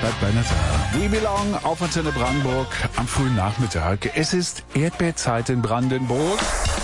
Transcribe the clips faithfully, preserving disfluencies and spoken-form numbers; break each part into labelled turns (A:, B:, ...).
A: bleibt beinahe da. We Belong auf Antenne Brandenburg am frühen Nachmittag. Es ist Erdbeerzeit in Brandenburg.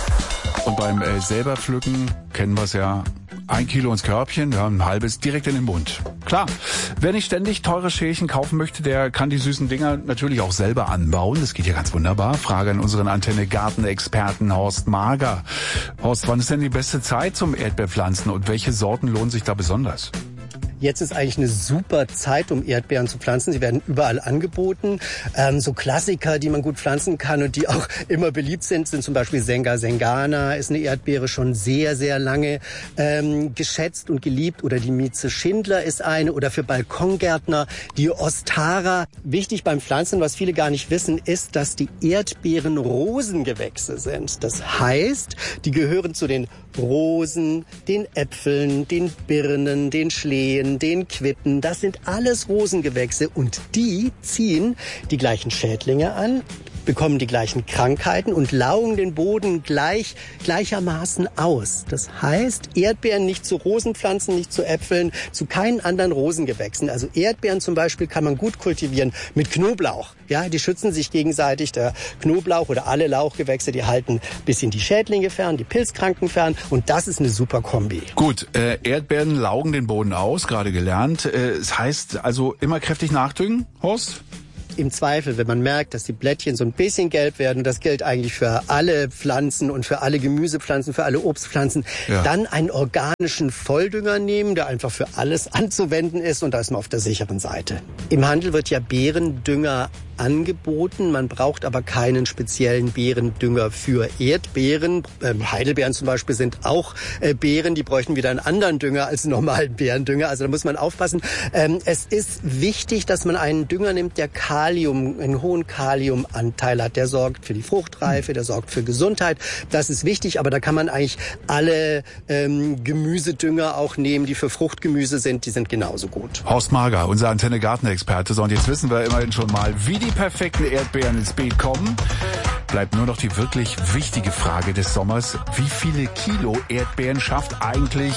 A: Und beim äh, selber pflücken kennen wir es ja. Ein Kilo ins Körbchen, ja, ein halbes direkt in den Mund. Klar, wer nicht ständig teure Schälchen kaufen möchte, der kann die süßen Dinger natürlich auch selber anbauen. Das geht ja ganz wunderbar. Frage an unseren Antenne-Garten-Experten Horst Mager. Horst, wann ist denn die beste Zeit zum Erdbeerpflanzen und welche Sorten lohnen sich da besonders?
B: Jetzt ist eigentlich eine super Zeit, um Erdbeeren zu pflanzen. Sie werden überall angeboten. Ähm, so Klassiker, die man gut pflanzen kann und die auch immer beliebt sind, sind zum Beispiel Senga Sengana, ist eine Erdbeere schon sehr, sehr lange ähm, geschätzt und geliebt. Oder die Mieze Schindler ist eine. Oder für Balkongärtner die Ostara. Wichtig beim Pflanzen, was viele gar nicht wissen, ist, dass die Erdbeeren Rosengewächse sind. Das heißt, die gehören zu den Rosen, den Äpfeln, den Birnen, den Schlehen, den Quitten. Das sind alles Rosengewächse und die ziehen die gleichen Schädlinge an, bekommen die gleichen Krankheiten und laugen den Boden gleich, gleichermaßen aus. Das heißt, Erdbeeren nicht zu Rosenpflanzen, nicht zu Äpfeln, zu keinen anderen Rosengewächsen. Also Erdbeeren zum Beispiel kann man gut kultivieren mit Knoblauch. Ja, die schützen sich gegenseitig. Der Knoblauch oder alle Lauchgewächse, die halten ein bisschen die Schädlinge fern, die Pilzkranken fern. Und das ist eine super Kombi.
A: Gut, äh, Erdbeeren laugen den Boden aus, gerade gelernt. Äh, es heißt also immer kräftig nachdüngen, Horst?
B: Im Zweifel, wenn man merkt, dass die Blättchen so ein bisschen gelb werden, und das gilt eigentlich für alle Pflanzen und für alle Gemüsepflanzen, für alle Obstpflanzen, ja. Dann einen organischen Volldünger nehmen, der einfach für alles anzuwenden ist, und da ist man auf der sicheren Seite. Im Handel wird ja Beerendünger angeboten, man braucht aber keinen speziellen Beerendünger für Erdbeeren. Ähm, Heidelbeeren zum Beispiel sind auch äh, Beeren, die bräuchten wieder einen anderen Dünger als einen normalen Beerendünger, also da muss man aufpassen. Ähm, es ist wichtig, dass man einen Dünger nimmt, der Kalium, einen hohen Kaliumanteil hat. Der sorgt für die Fruchtreife, der sorgt für Gesundheit. Das ist wichtig, aber da kann man eigentlich alle ähm, Gemüsedünger auch nehmen, die für Fruchtgemüse sind. Die sind genauso gut.
A: Horst Mager, unser Antenne-Garten-Experte. So, und jetzt wissen wir immerhin schon mal, wie die perfekten Erdbeeren ins Beet kommen. Bleibt nur noch die wirklich wichtige Frage des Sommers. Wie viele Kilo Erdbeeren schafft eigentlich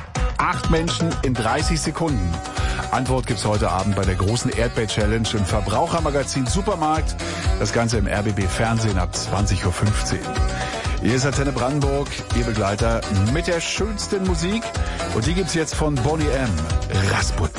A: acht Menschen in dreißig Sekunden? Antwort gibt's heute Abend bei der großen Erdbeer-Challenge im Verbrauchermagazin Supermarkt. Das Ganze im R B B Fernsehen ab zwanzig Uhr fünfzehn. Hier ist Antenne Brandenburg, Ihr Begleiter mit der schönsten Musik. Und die gibt's jetzt von Boney M. Rasputin.